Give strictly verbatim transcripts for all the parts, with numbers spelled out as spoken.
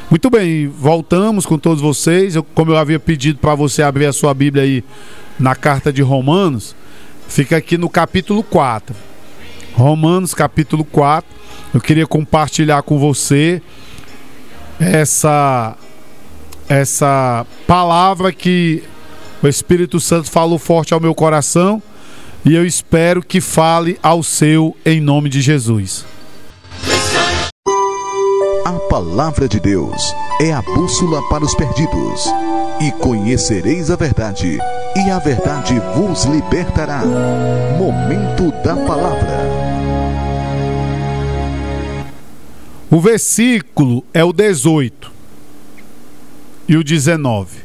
Muito bem, voltamos com todos vocês. Eu, como eu havia pedido para você abrir a sua Bíblia aí na carta de Romanos, fica aqui no capítulo quatro. Romanos, capítulo quatro. Eu queria compartilhar com você essa, essa palavra que o Espírito Santo falou forte ao meu coração e eu espero que fale ao seu em nome de Jesus. A palavra de Deus é a bússola para os perdidos. E conhecereis a verdade, e a verdade vos libertará. Momento da palavra. O versículo é o dezoito e o dezenove.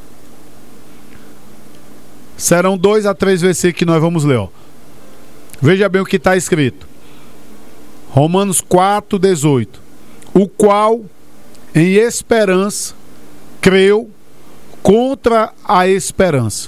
Serão dois a três versículos que nós vamos ler. Ó. Veja bem o que está escrito. Romanos quatro, dezoito. O qual, em esperança, creu contra a esperança.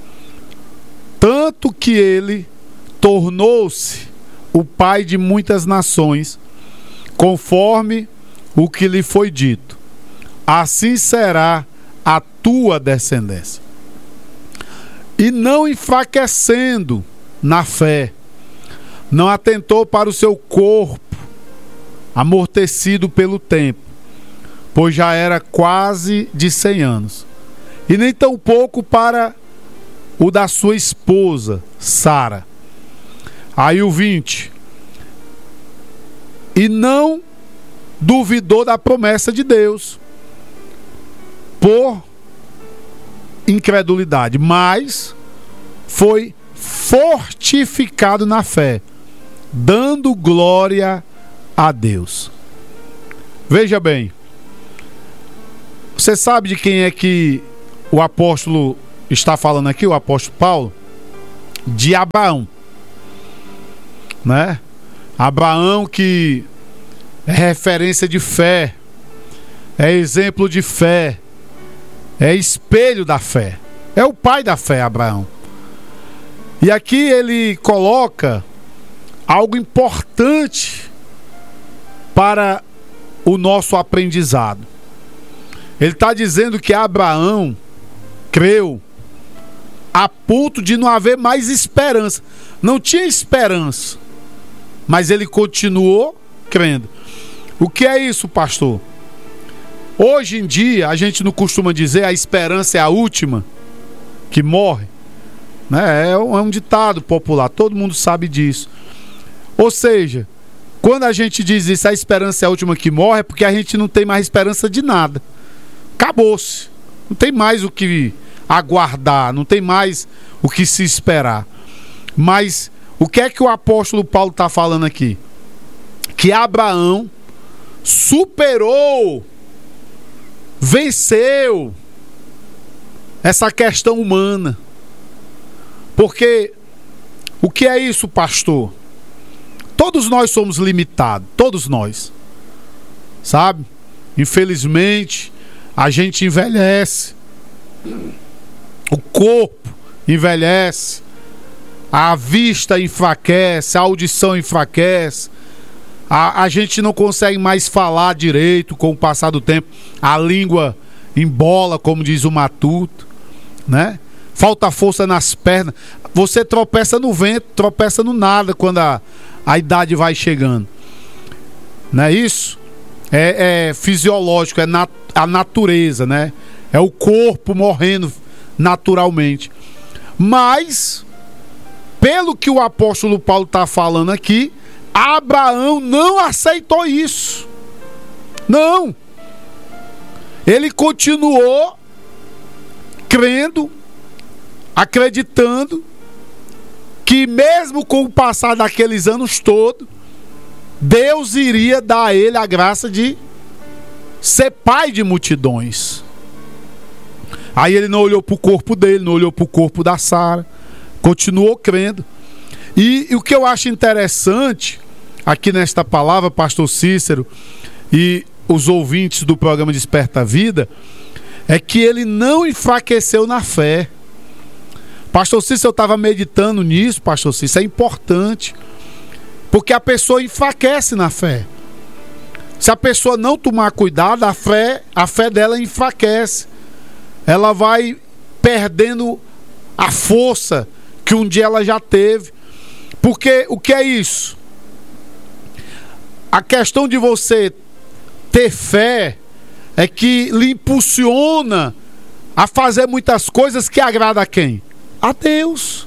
Tanto que ele tornou-se o pai de muitas nações, conforme o que lhe foi dito. Assim será a tua descendência. E não enfraquecendo na fé, não atentou para o seu corpo, amortecido pelo tempo, pois já era quase de cem anos, e nem tampouco para o da sua esposa, Sara. Aí o vinte. E não duvidou da promessa de Deus, por incredulidade, mas foi fortificado na fé, dando glória a Deus. Veja bem, você sabe de quem é que o apóstolo está falando aqui, o apóstolo Paulo? De Abraão, né? Abraão, que é referência de fé, é exemplo de fé, é espelho da fé, é o pai da fé, Abraão. E aqui ele coloca algo importante para o nosso aprendizado. Ele está dizendo que Abraão creu a ponto de não haver mais esperança. Não tinha esperança, mas ele continuou crendo. O que é isso, pastor? Hoje em dia, a gente não costuma dizer a esperança é a última que morre, né? É um, é um ditado popular, todo mundo sabe disso. Ou seja, quando a gente diz isso, a esperança é a última que morre, é porque a gente não tem mais esperança de nada. Acabou-se. Não tem mais o que aguardar, não tem mais o que se esperar. Mas o que é que o apóstolo Paulo está falando aqui? Que Abraão superou, venceu essa questão humana. Porque o que é isso, pastor? Todos nós somos limitados, todos nós, sabe? Infelizmente, a gente envelhece, o corpo envelhece, a vista enfraquece, a audição enfraquece, a, a gente não consegue mais falar direito com o passar do tempo, a língua embola, como diz o Matuto, né? Falta força nas pernas, você tropeça no vento, tropeça no nada quando a, a idade vai chegando, não é isso? É, é fisiológico, é nat, a natureza, né? É o corpo morrendo naturalmente. Mas, pelo que o apóstolo Paulo está falando aqui, Abraão não aceitou isso. Não. Ele continuou crendo, acreditando que mesmo com o passar daqueles anos todos, Deus iria dar a ele a graça de ser pai de multidões. Aí ele não olhou para o corpo dele, não olhou para o corpo da Sara, continuou crendo. E, e o que eu acho interessante aqui nesta palavra, pastor Cícero e os ouvintes do programa Desperta a Vida, é que ele não enfraqueceu na fé. Pastor Cícero, eu estava meditando nisso, pastor Cícero, é importante, porque a pessoa enfraquece na fé. Se a pessoa não tomar cuidado, a fé, a fé dela enfraquece. Ela vai perdendo a força que um dia ela já teve. Porque o que é isso? A questão de você ter fé é que lhe impulsiona a fazer muitas coisas que agrada a quem? A Deus.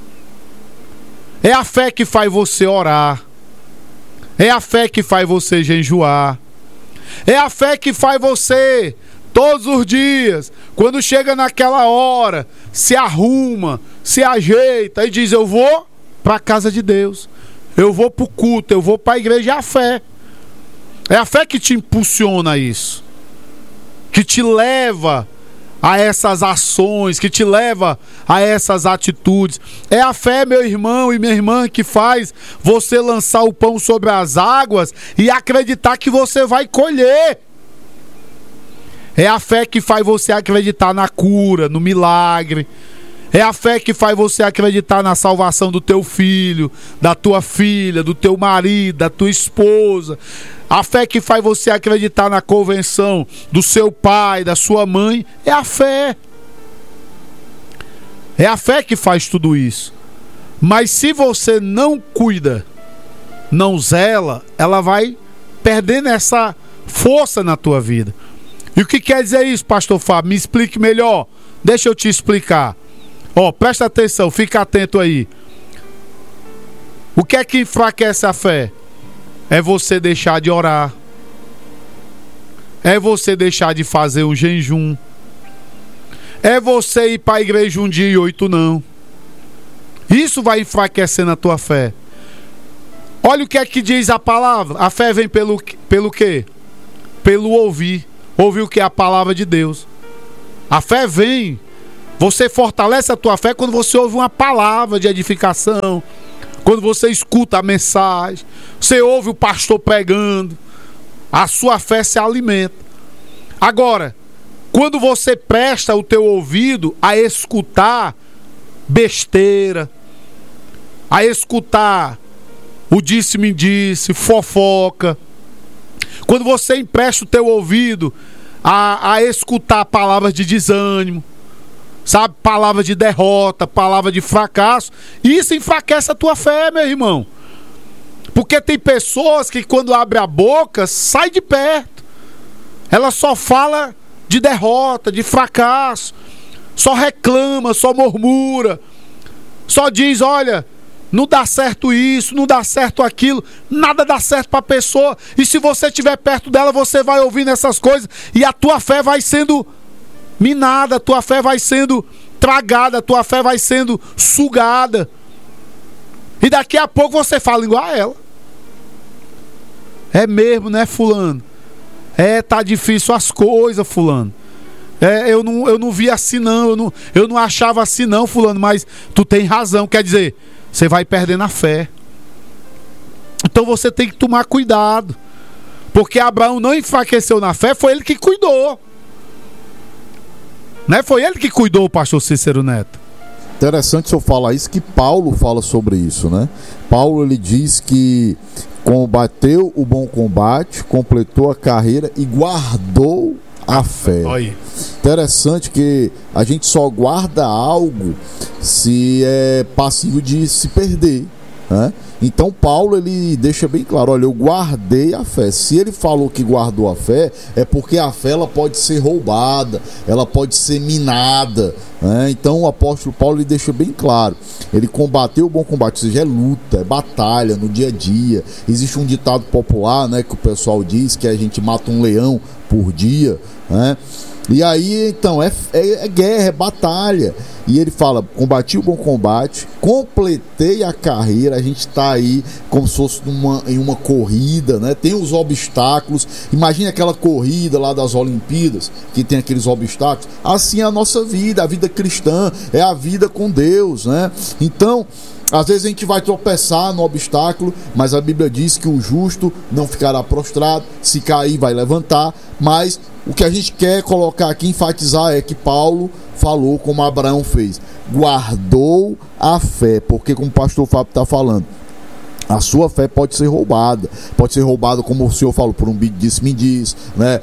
É a fé que faz você orar. É a fé que faz você jejuar. É a fé que faz você, todos os dias, quando chega naquela hora, se arruma, se ajeita e diz: eu vou para a casa de Deus, eu vou para o culto, eu vou para a igreja. É a fé. É a fé que te impulsiona a isso, que te leva a essas ações, que te leva a essas atitudes. É a fé, meu irmão e minha irmã, que faz você lançar o pão sobre as águas e acreditar que você vai colher. É a fé que faz você acreditar na cura, no milagre. É a fé que faz você acreditar na salvação do teu filho, da tua filha, do teu marido, da tua esposa. A fé que faz você acreditar na convenção do seu pai, da sua mãe. É a fé. É a fé que faz tudo isso. Mas se você não cuida, não zela, ela vai perdendo essa força na tua vida. E o que quer dizer isso, pastor Fábio? Me explique melhor. Deixa eu te explicar. Ó, presta atenção, fica atento aí. O que é que enfraquece a fé? É você deixar de orar. É você deixar de fazer um jejum. É você ir para a igreja um dia e oito não. Isso vai enfraquecendo a tua fé. Olha o que é que diz a palavra. A fé vem pelo, pelo quê? Pelo ouvir. Ouvir o que é a palavra de Deus. A fé vem. Você fortalece a tua fé quando você ouve uma palavra de edificação, quando você escuta a mensagem, você ouve o pastor pregando, a sua fé se alimenta. Agora, quando você presta o teu ouvido a escutar besteira, a escutar o disse-me-disse, fofoca, quando você empresta o teu ouvido a, a escutar palavras de desânimo, sabe, palavra de derrota, palavra de fracasso, isso enfraquece a tua fé, meu irmão. Porque tem pessoas que quando abre a boca, sai de perto. Ela só fala de derrota, de fracasso, só reclama, só murmura, só diz: olha, não dá certo isso, não dá certo aquilo, nada dá certo para a pessoa. E se você estiver perto dela, você vai ouvindo essas coisas e a tua fé vai sendo minada, a tua fé vai sendo tragada, a tua fé vai sendo sugada. E daqui a pouco você fala igual a ela. É mesmo, né, fulano? É, tá difícil as coisas, fulano. É, eu não, eu não vi assim não, eu não, eu não achava assim não, fulano, mas tu tem razão. Quer dizer, você vai perdendo a fé. Então você tem que tomar cuidado. Porque Abraão não enfraqueceu na fé, foi ele que cuidou. Né? Foi ele que cuidou, pastor Cícero Neto. Interessante o senhor falar isso, que Paulo fala sobre isso, né? Paulo, ele diz que combateu o bom combate, completou a carreira e guardou a fé. Oi. Interessante que a gente só guarda algo se é passível de se perder, né? Então Paulo, ele deixa bem claro: olha, eu guardei a fé. Se ele falou que guardou a fé, é porque a fé ela pode ser roubada, ela pode ser minada, né? Então o apóstolo Paulo, ele deixa bem claro: ele combateu o bom combate, ou seja, é luta, é batalha no dia a dia. Existe um ditado popular, né, que o pessoal diz que a gente mata um leão por dia, né? E aí, então, é, é, é guerra, é batalha. E ele fala: combati o bom combate, completei a carreira. A gente está aí como se fosse numa, em uma corrida, né? Tem os obstáculos. Imagina aquela corrida lá das Olimpíadas, que tem aqueles obstáculos. Assim é a nossa vida, a vida cristã, é a vida com Deus, né? Então, às vezes a gente vai tropeçar no obstáculo, mas a Bíblia diz que o justo não ficará prostrado, se cair vai levantar. Mas o que a gente quer colocar aqui, enfatizar, é que Paulo falou como Abraão fez: guardou a fé. Porque, como o pastor Fábio está falando, A sua fé pode ser roubada, pode ser roubada, como o senhor falou, por um disse-me diz, né?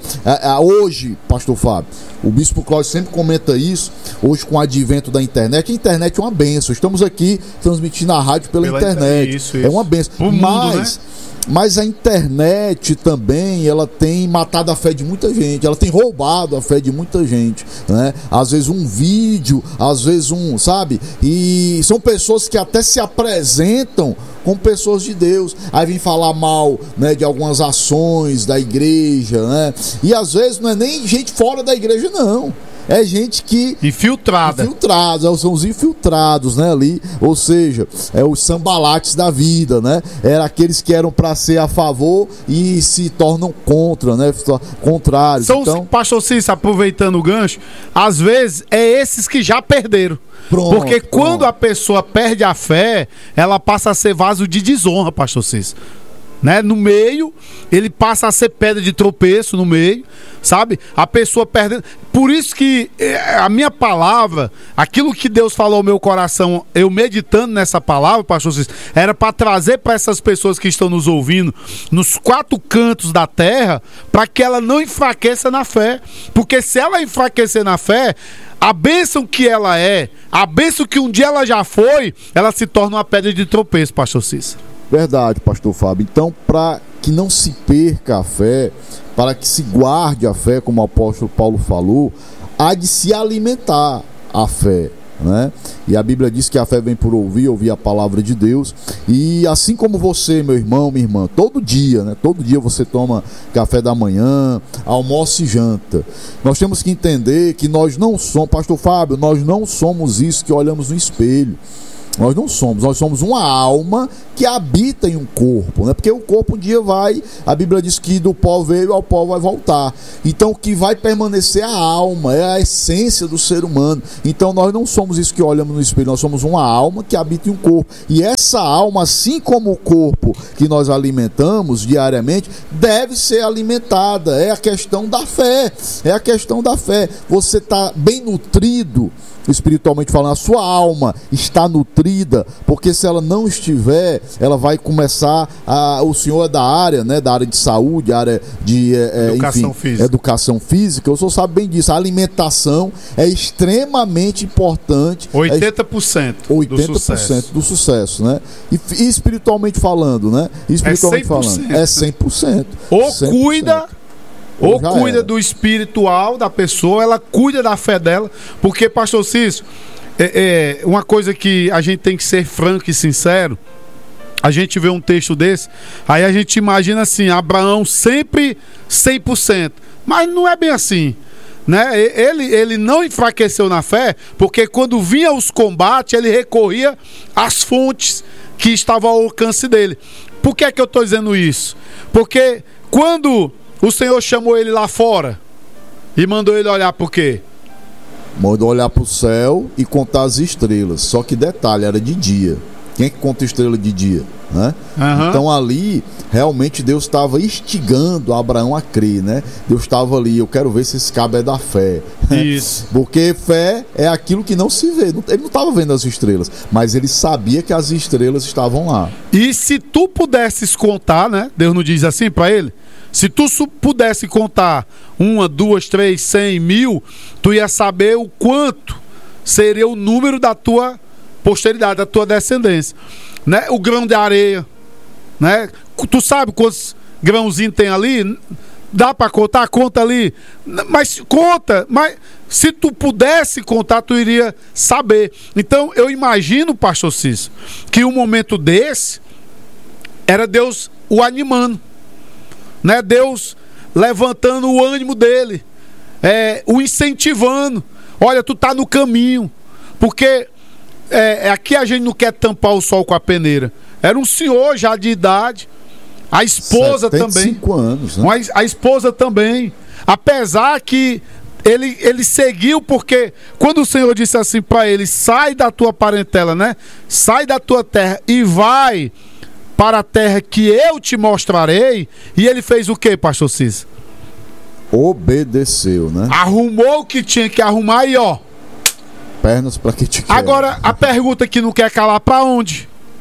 Hoje, pastor Fábio, o bispo Cláudio sempre comenta isso, hoje com o advento da internet, a internet é uma bênção, estamos aqui transmitindo a rádio pela, pela internet, isso, isso. É uma bênção, mas... Mundo, né? Mas a internet também, ela tem matado a fé de muita gente, ela tem roubado a fé de muita gente, né? Às vezes um vídeo, às vezes um, sabe? E são pessoas que até se apresentam como pessoas de Deus, aí vem falar mal, né, de algumas ações da igreja, né? E às vezes não é nem gente fora da igreja, não. É gente que... Infiltrada. Infiltrados, são os infiltrados, né, ali. Ou seja, é os sambalates da vida, né? Eram aqueles que eram para ser a favor e se tornam contra, né? Contrários. São então... os, pastor Cícero, aproveitando o gancho, às vezes é esses que já perderam. Pronto, Porque pronto. Quando a pessoa perde a fé, ela passa a ser vaso de desonra, pastor Cícero. Né? No meio, ele passa a ser pedra de tropeço no meio, sabe? A pessoa perde. Por isso que a minha palavra, aquilo que Deus falou ao meu coração, eu meditando nessa palavra, pastor Cícero, era para trazer para essas pessoas que estão nos ouvindo nos quatro cantos da terra, para que ela não enfraqueça na fé. Porque se ela enfraquecer na fé, a bênção que ela é, a bênção que um dia ela já foi, ela se torna uma pedra de tropeço, pastor Cícero. Verdade, pastor Fábio. Então, para que não se perca a fé, para que se guarde a fé, como o apóstolo Paulo falou, há de se alimentar a fé, né? E a Bíblia diz que a fé vem por ouvir, ouvir a palavra de Deus. E assim como você, meu irmão, minha irmã, todo dia, né? Todo dia você toma café da manhã, almoça e janta. Nós temos que entender que nós não somos, pastor Fábio, nós não somos isso que olhamos no espelho. Nós não somos, nós somos uma alma que habita em um corpo, né? Porque o corpo um dia vai, a Bíblia diz que do pó veio ao pó vai voltar. Então o que vai permanecer é a alma, é a essência do ser humano. Então nós não somos isso que olhamos no espelho, nós somos uma alma que habita em um corpo. E essa alma, assim como o corpo que nós alimentamos diariamente, deve ser alimentada. É a questão da fé, é a questão da fé. Você está bem nutrido, espiritualmente falando, a sua alma está nutrida, porque se ela não estiver, ela vai começar a, o senhor é da área, né, da área de saúde, área de é, educação, enfim, física. educação física, o senhor sabe bem disso, a alimentação é extremamente importante. oitenta por cento, é, oitenta por cento do sucesso, do sucesso, né? E, e espiritualmente falando, né? Espiritualmente é cem por cento. falando, é cem por cento. Ou cem por cento. cuida Ou Já cuida era. do espiritual da pessoa, ela cuida da fé dela. Porque, pastor Cícero, é, é uma coisa que a gente tem que ser franco e sincero. A gente vê um texto desse, aí a gente imagina assim, Abraão sempre cem por cento. Mas não é bem assim, né? Ele, ele não enfraqueceu na fé, porque quando vinha os combates, ele recorria às fontes que estavam ao alcance dele. Por que é que eu estou dizendo isso? Porque quando o Senhor chamou ele lá fora e mandou ele olhar por quê? Mandou olhar para o céu e contar as estrelas. Só que detalhe, era de dia. Quem é que conta estrela de dia? Né? Uhum. Então ali, realmente Deus estava instigando Abraão a crer, né? Deus estava ali, eu quero ver se esse cabo é da fé. Isso. Porque fé é aquilo que não se vê. Ele não estava vendo as estrelas, mas ele sabia que as estrelas estavam lá. E se tu pudesses contar, né? Deus não diz assim para ele? Se tu pudesse contar uma, duas, três, cem, mil, tu ia saber o quanto seria o número da tua posteridade, da tua descendência, né? O grão de areia, né? Tu sabe quantos grãozinhos tem ali? Dá para contar? Conta ali. Mas conta, mas se tu pudesse contar, tu iria saber. Então eu imagino, pastor Cícero, que um momento desse era Deus o animando, né? Deus levantando o ânimo dele, é, o incentivando. Olha, tu tá no caminho, porque é, aqui a gente não quer tampar o sol com a peneira. Era um senhor já de idade, a esposa também, setenta e cinco anos, né? a, a esposa também, apesar que ele, ele seguiu, porque quando o Senhor disse assim para ele, sai da tua parentela, né? Sai da tua terra e vai para a terra que eu te mostrarei. E ele fez o que, pastor Cícero? Obedeceu, né? Arrumou o que tinha que arrumar e ó, pernas para que te quer. Agora a pergunta que não quer calar, para onde?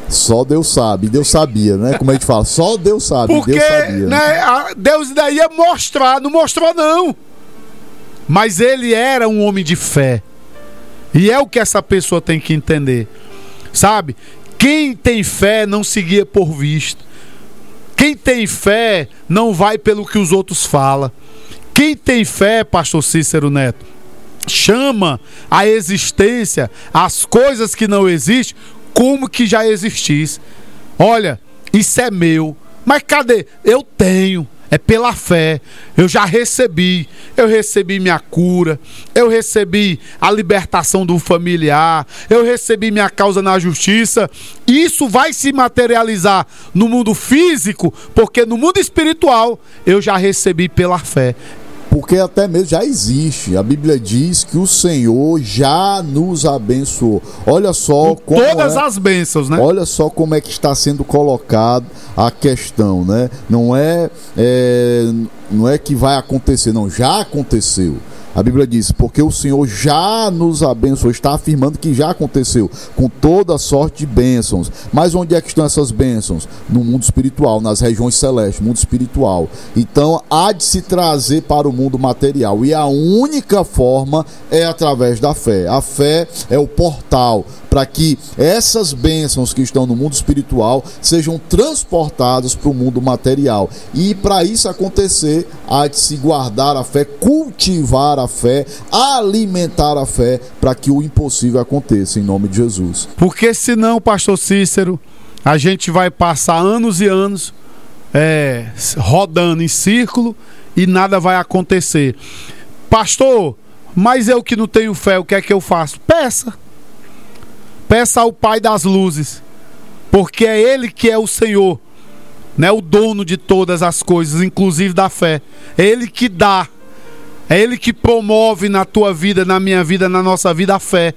Só Deus sabe, Deus sabia, né? Como a gente fala, só Deus sabe, Porque, Deus sabia. Né, a- Deus ainda ia mostrar, não mostrou não. Mas ele era um homem de fé. E é o que essa pessoa tem que entender. Sabe? Quem tem fé não se guia por vista. Quem tem fé não vai pelo que os outros falam. Quem tem fé, pastor Cícero Neto, chama a existência, as coisas que não existem, como que já existisse. Olha, isso é meu. Mas cadê? Eu tenho. É pela fé. Eu já recebi. Eu recebi minha cura. Eu recebi a libertação do familiar. Eu recebi minha causa na justiça. Isso vai se materializar no mundo físico, porque no mundo espiritual eu já recebi pela fé. Porque até mesmo já existe. A Bíblia diz que o Senhor já nos abençoou. Olha só Com como todas é, as bênçãos, né? olha só como é que está sendo colocado a questão, né? Não é, é, não é que vai acontecer, não. Já aconteceu. A Bíblia diz, porque o Senhor já nos abençoou, está afirmando que já aconteceu, com toda sorte de bênçãos. Mas onde é que estão essas bênçãos? No mundo espiritual, nas regiões celestes, mundo espiritual. Então, há de se trazer para o mundo material. E a única forma é através da fé. A fé é o portal para que essas bênçãos que estão no mundo espiritual sejam transportadas para o mundo material. E para isso acontecer, há de se guardar a fé, cultivar a fé, alimentar a fé, para que o impossível aconteça, em nome de Jesus. Porque senão, pastor Cícero, a gente vai passar anos e anos é, rodando em círculo e nada vai acontecer. Pastor, mas eu que não tenho fé, o que é que eu faço? Peça. Peça ao Pai das luzes, porque é Ele que é o Senhor, né? O dono de todas as coisas, inclusive da fé. É Ele que dá, é Ele que promove na tua vida, na minha vida, na nossa vida a fé.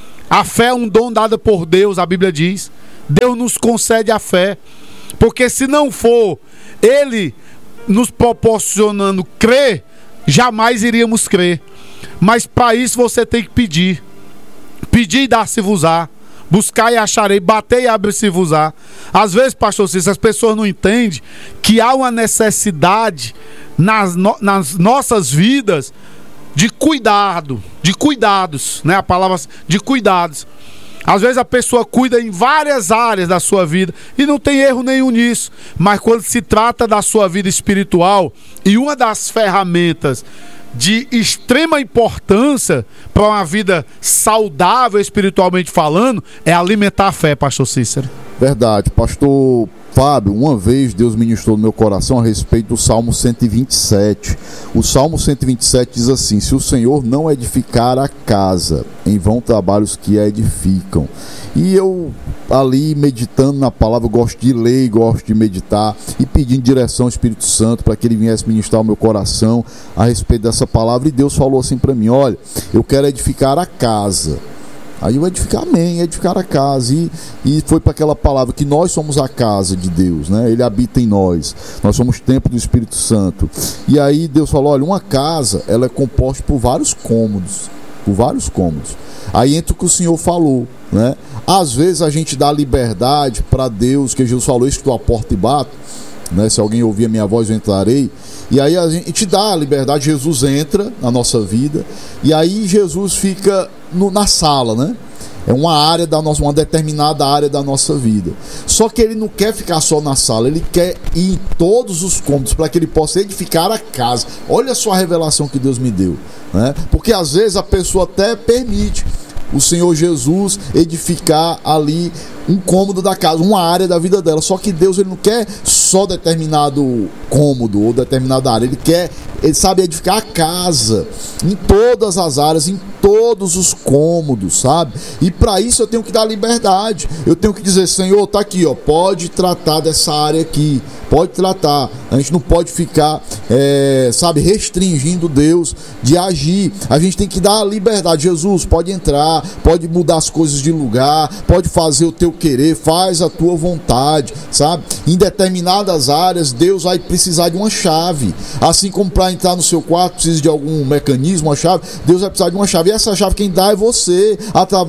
A fé é um dom dado por Deus, a Bíblia diz. Deus nos concede a fé, porque se não for Ele nos proporcionando crer, jamais iríamos crer. Mas para isso você tem que pedir. Pedir e dar-se-vos-á. Buscar e acharei, bater e abre-se-vos-á. Às vezes, pastor Cícero, as pessoas não entendem que há uma necessidade nas, no, nas nossas vidas de cuidado, de cuidados, né? A palavra de cuidados. Às vezes a pessoa cuida em várias áreas da sua vida e não tem erro nenhum nisso. Mas quando se trata da sua vida espiritual, e uma das ferramentas de extrema importância para uma vida saudável espiritualmente falando é alimentar a fé, pastor Cícero. Verdade, pastor Fábio, uma vez Deus ministrou no meu coração a respeito do Salmo cento e vinte e sete. O Salmo cento e vinte e sete diz assim: se o Senhor não edificar a casa, em vão trabalham os que a edificam. E eu ali meditando na palavra, eu gosto de ler, gosto de meditar e pedindo direção ao Espírito Santo para que ele viesse ministrar o meu coração a respeito dessa palavra. E Deus falou assim para mim: olha, eu quero edificar a casa. Aí eu edificar, amém, edificar a casa. E, e foi para aquela palavra que nós somos a casa de Deus, né? Ele habita em nós. Nós somos templo do Espírito Santo. E aí Deus falou: olha, uma casa, ela é composta por vários cômodos. Por vários cômodos. Aí entra o que o Senhor falou, né? Às vezes a gente dá liberdade para Deus, que Jesus falou: estou à porta e bato, né? Se alguém ouvir a minha voz, eu entrarei. E aí a gente dá a liberdade, Jesus entra na nossa vida, e aí Jesus fica no, na sala, né? É uma área da nossa, uma determinada área da nossa vida. Só que ele não quer ficar só na sala, ele quer ir em todos os cômodos para que ele possa edificar a casa. Olha só a revelação que Deus me deu, né? Porque às vezes a pessoa até permite o Senhor Jesus edificar ali um cômodo da casa, uma área da vida dela. Só que Deus, ele não quer só determinado cômodo ou determinada área. Ele quer, ele sabe edificar a casa em todas as áreas, em todos os cômodos, sabe? E para isso eu tenho que dar liberdade. Eu tenho que dizer: Senhor, tá aqui, ó, pode tratar dessa área aqui, pode tratar. A gente não pode ficar, é, sabe, restringindo Deus de agir. A gente tem que dar a liberdade. Jesus, pode entrar, pode mudar as coisas de lugar, pode fazer o teu querer, faz a tua vontade, sabe? Em determinadas áreas, Deus vai precisar de uma chave. Assim como para entrar no seu quarto precisa de algum mecanismo, uma chave, Deus vai precisar de uma chave. E essa chave quem dá é você, através da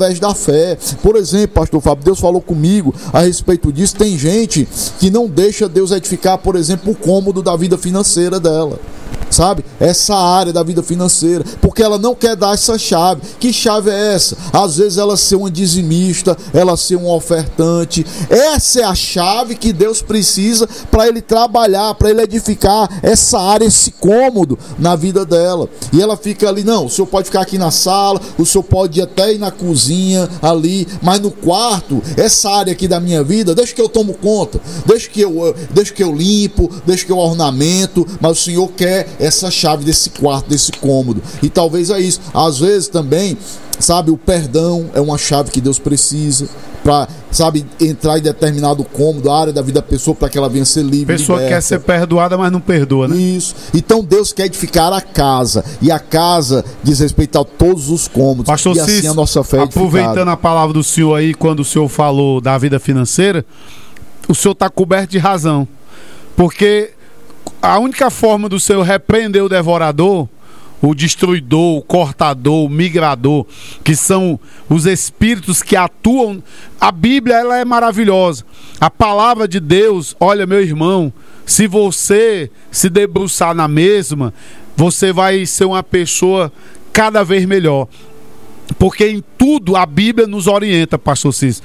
fé. Por exemplo, pastor Fábio, Deus falou comigo a respeito disso. Tem gente que não deixa Deus edificar, por exemplo, o cômodo da vida financeira dela, sabe? Essa área da vida financeira, porque ela não quer dar essa chave. Que chave é essa? Às vezes ela ser uma dizimista, ela ser um ofertante. Essa é a chave que Deus precisa para ele trabalhar, para ele edificar essa área, esse cômodo na vida dela. E ela fica ali, não, o senhor pode ficar aqui na sala, o senhor pode ir até ir na cozinha ali, mas no quarto, essa área aqui da minha vida, deixa que eu tomo conta, deixa que eu, deixa que eu limpo, deixa que eu ornamento, mas o senhor quer essa chave desse quarto, desse cômodo. E talvez é isso. Às vezes também, sabe, o perdão é uma chave que Deus precisa para, sabe, entrar em determinado cômodo, a área da vida da pessoa, para que ela venha ser livre. A pessoa liberta. Quer ser perdoada, mas não perdoa, né? Isso. Então Deus quer edificar a casa, e a casa diz respeito a todos os cômodos. Pastor e assim Cícero, a nossa fé é aproveitando edificada. a palavra do senhor aí, quando o senhor falou da vida financeira, o senhor está coberto de razão, porque a única forma do Senhor repreender o devorador, o destruidor, o cortador, o migrador, que são os espíritos que atuam. A Bíblia, ela é maravilhosa. A palavra de Deus, olha, meu irmão, se você se debruçar na mesma, você vai ser uma pessoa cada vez melhor. Porque em tudo a Bíblia nos orienta, pastor Cícero.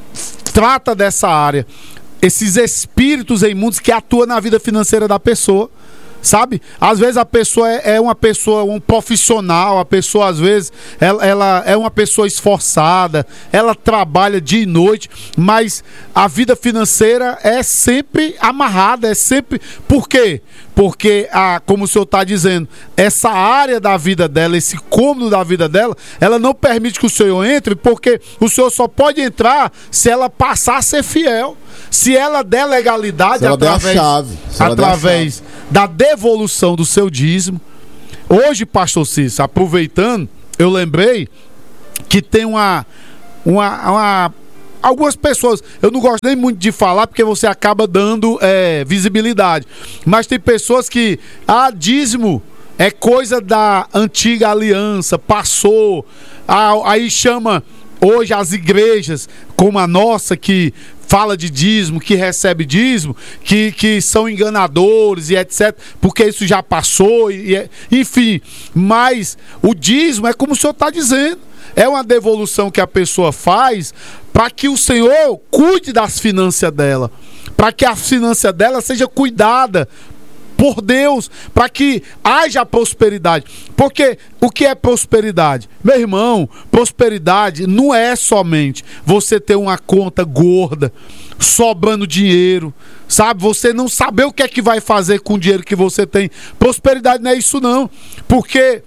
Trata dessa área. Esses espíritos imundos que atuam na vida financeira da pessoa, sabe? Às vezes a pessoa é, é uma pessoa, um profissional, a pessoa às vezes ela, ela é uma pessoa esforçada, ela trabalha dia e noite, mas a vida financeira é sempre amarrada, é sempre... Por quê? Porque, a, como o senhor está dizendo, essa área da vida dela, esse cômodo da vida dela, ela não permite que o senhor entre, porque o senhor só pode entrar se ela passar a ser fiel. Se ela der legalidade, se ela através, der a chave. Se ela através der a chave. da devolução do seu dízimo. Hoje, pastor Cícero, aproveitando, eu lembrei que tem uma, uma, uma... Algumas pessoas, eu não gosto nem muito de falar, porque você acaba dando é, visibilidade. Mas tem pessoas que, ah, dízimo é coisa da antiga aliança, passou. Ah, aí chama hoje as igrejas, como a nossa, que fala de dízimo, que recebe dízimo, que, que são enganadores e etcétera, porque isso já passou, e, e, enfim. Mas o dízimo é como o senhor está dizendo, é uma devolução que a pessoa faz para que o Senhor cuide das finanças dela, para que a finança dela seja cuidada por Deus, para que haja prosperidade. Porque o que é prosperidade? Meu irmão, prosperidade não é somente você ter uma conta gorda, sobrando dinheiro, sabe? Você não saber o que é que vai fazer com o dinheiro que você tem. Prosperidade não é isso não, porque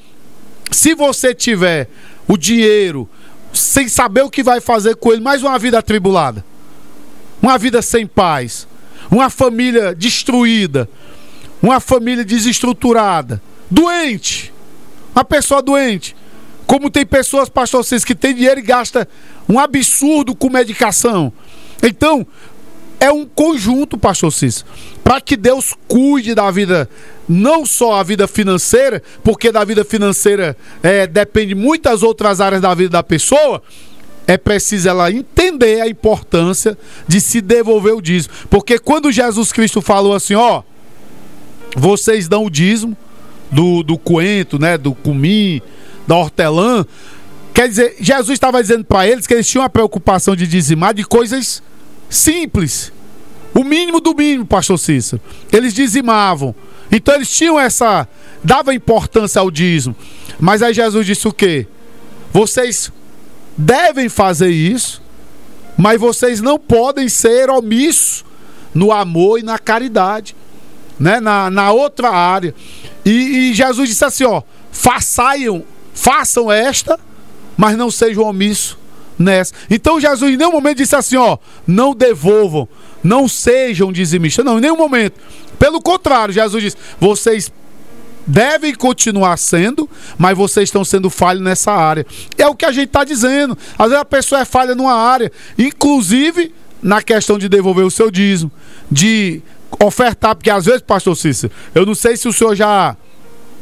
se você tiver o dinheiro sem saber o que vai fazer com ele, mais uma vida atribulada, uma vida sem paz, uma família destruída, uma família desestruturada, doente, uma pessoa doente, como tem pessoas, pastor Cícero, que tem dinheiro e gasta um absurdo com medicação. Então, é um conjunto, pastor Cícero, para que Deus cuide da vida, não só a vida financeira, porque da vida financeira é, depende muitas outras áreas da vida da pessoa. É preciso ela entender a importância de se devolver o dízimo. Porque quando Jesus Cristo falou assim, ó, vocês dão o dízimo do, do coentro, né, do cumim, da hortelã, quer dizer, Jesus estava dizendo para eles que eles tinham a preocupação de dizimar de coisas simples, o mínimo do mínimo, pastor Cícero. Eles dizimavam, então eles tinham essa, dava importância ao dízimo. Mas aí Jesus disse o quê? Vocês devem fazer isso, mas vocês não podem ser omissos no amor e na caridade, né? na, na outra área. E, e Jesus disse assim, ó, façam, façam esta, mas não sejam omissos nessa. Então Jesus em nenhum momento disse assim, ó, não devolvam, não sejam dizimistas, não, em nenhum momento. Pelo contrário, Jesus disse, vocês devem continuar sendo, mas vocês estão sendo falhos nessa área. É o que a gente está dizendo. Às vezes a pessoa é falha numa área, inclusive na questão de devolver o seu dízimo, de ofertar, porque às vezes, pastor Cícero, eu não sei se o senhor já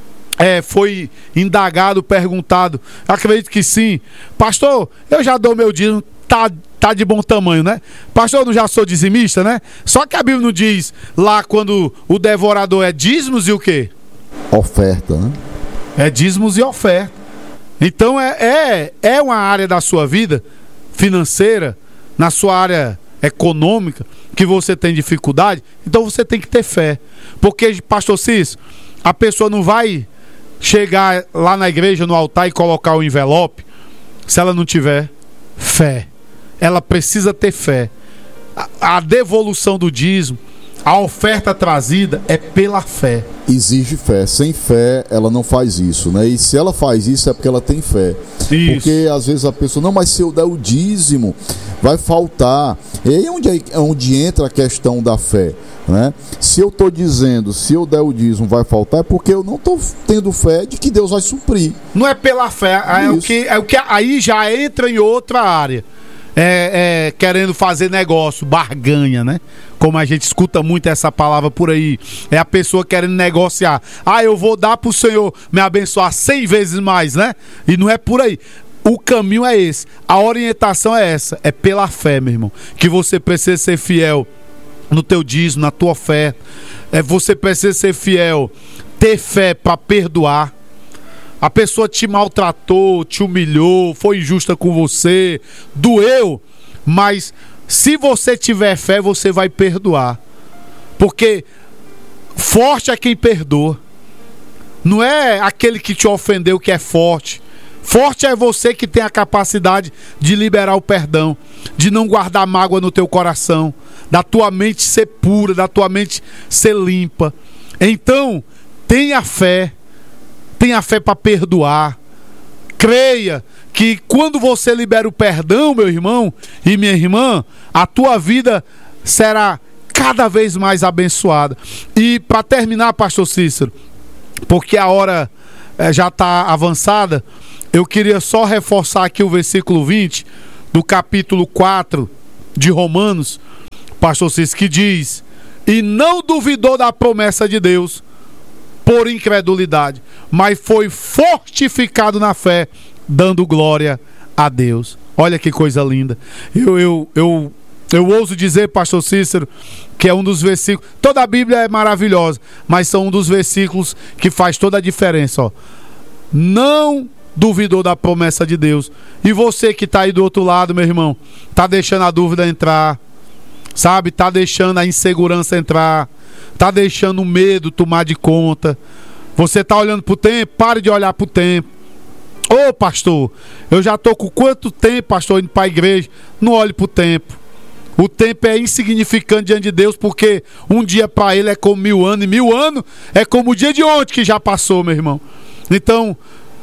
é, foi indagado, perguntado, acredito que sim, pastor, eu já dou meu dízimo, tá, tá de bom tamanho, né? Pastor, eu não já sou dizimista, né? Só que a Bíblia não diz lá quando o devorador é dízimos e o quê? Oferta, né? É dízimos e oferta. Então é, é, é uma área da sua vida financeira, na sua área econômica, que você tem dificuldade, então você tem que ter fé. Porque, pastor Cícero, a pessoa não vai chegar lá na igreja, no altar, e colocar o envelope se ela não tiver fé. Ela precisa ter fé. A, a devolução do dízimo, a oferta trazida é pela fé. Exige fé. Sem fé, ela não faz isso, né? E se ela faz isso, é porque ela tem fé. Isso. Porque às vezes a pessoa, não, mas se eu der o dízimo, vai faltar. E aí é onde, é onde entra a questão da fé, né? Se eu estou dizendo, se eu der o dízimo, vai faltar, é porque eu não estou tendo fé de que Deus vai suprir. Não é pela fé, é o que, é o que aí já entra em outra área. É, é, querendo fazer negócio, barganha, né? Como a gente escuta muito essa palavra por aí. É a pessoa querendo negociar. Ah, eu vou dar pro Senhor me abençoar cem vezes mais, né? E não é por aí. O caminho é esse. A orientação é essa. É pela fé, meu irmão. Que você precisa ser fiel no teu dízimo, na tua oferta. É, você precisa ser fiel, ter fé para perdoar. A pessoa te maltratou, te humilhou, foi injusta com você, doeu, mas se você tiver fé, você vai perdoar. Porque forte é quem perdoa. Não é aquele que te ofendeu que é forte. Forte é você que tem a capacidade de liberar o perdão, de não guardar mágoa no teu coração, da tua mente ser pura, da tua mente ser limpa. Então, tenha fé. Tenha fé para perdoar. Creia que quando você libera o perdão, meu irmão e minha irmã, a tua vida será cada vez mais abençoada. E para terminar, pastor Cícero, porque a hora é, já está avançada, eu queria só reforçar aqui o versículo vinte do capítulo quatro de Romanos, pastor Cícero, que diz: e não duvidou da promessa de Deus por incredulidade, mas foi fortificado na fé, dando glória a Deus. Olha que coisa linda. Eu, eu, eu, eu ouso dizer, pastor Cícero, que é um dos versículos, toda a Bíblia é maravilhosa, mas são um dos versículos que faz toda a diferença, ó. Não duvidou da promessa de Deus. E você que está aí do outro lado, meu irmão, está deixando a dúvida entrar, sabe, está deixando a insegurança entrar, tá deixando o medo tomar de conta. Você tá olhando pro tempo? Pare de olhar pro tempo. Ô oh, pastor, eu já tô com quanto tempo, pastor, indo pra igreja? Não olhe pro tempo. O tempo é insignificante diante de Deus, porque um dia para ele é como mil anos, e mil anos é como o dia de ontem que já passou, meu irmão. Então,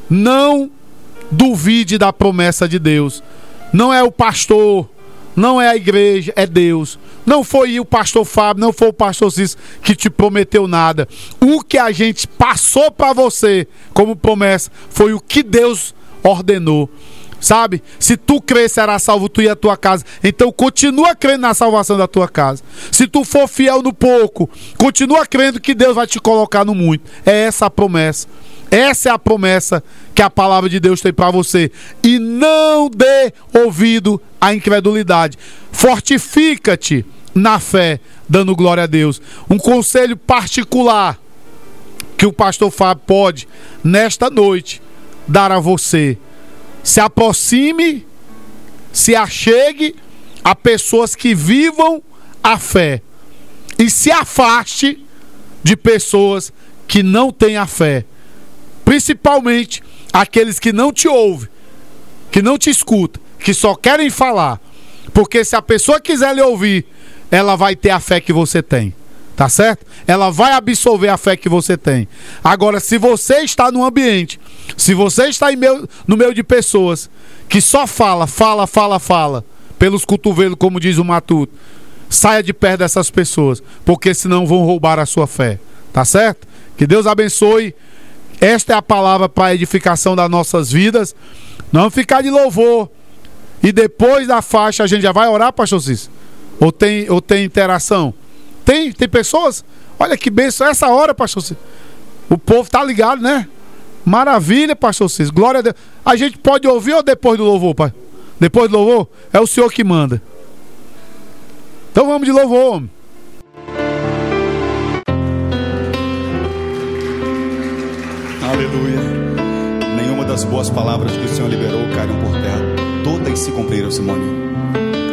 não duvide da promessa de Deus. Não é o pastor, não é a igreja, é Deus. Não foi o pastor Fábio, não foi o pastor Cícero que te prometeu nada. O que a gente passou para você como promessa foi o que Deus ordenou. Sabe? Se tu crer, será salvo tu e a tua casa. Então continua crendo na salvação da tua casa. Se tu for fiel no pouco, continua crendo que Deus vai te colocar no muito. É essa a promessa. Essa é a promessa que a palavra de Deus tem para você. E não dê ouvido à incredulidade. Fortifica-te na fé, dando glória a Deus. Um conselho particular que o pastor Fábio pode, nesta noite, dar a você: se aproxime, se achegue a pessoas que vivam a fé, e se afaste de pessoas que não têm a fé, principalmente aqueles que não te ouvem, que não te escutam, que só querem falar. Porque se a pessoa quiser lhe ouvir, ela vai ter a fé que você tem, tá certo? Ela vai absorver a fé que você tem. Agora, se você está num ambiente, se você está em meio, no meio de pessoas que só fala, fala, fala, fala, pelos cotovelos, como diz o Matuto, saia de perto dessas pessoas, porque senão vão roubar a sua fé, tá certo? Que Deus abençoe. Esta é a palavra para a edificação das nossas vidas. Não vamos ficar de louvor. E depois da faixa a gente já vai orar, pastor Cícero? Ou tem, ou tem interação? Tem, tem pessoas? Olha que bênção essa hora, pastor Cícero. O povo tá ligado, né? Maravilha, pastor Cícero. Glória a Deus. A gente pode ouvir ou depois do louvor, pai? Depois do louvor? É o senhor que manda. Então vamos de louvor, homem. Aleluia. Nenhuma das boas palavras que o Senhor liberou caíram por terra. Todas se cumpriram, Simone.